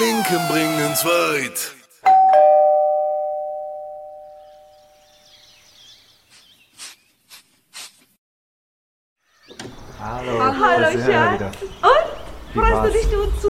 Linken bringen's weit. Hallo. Hallo, Schatz. Und? Freust du dich, du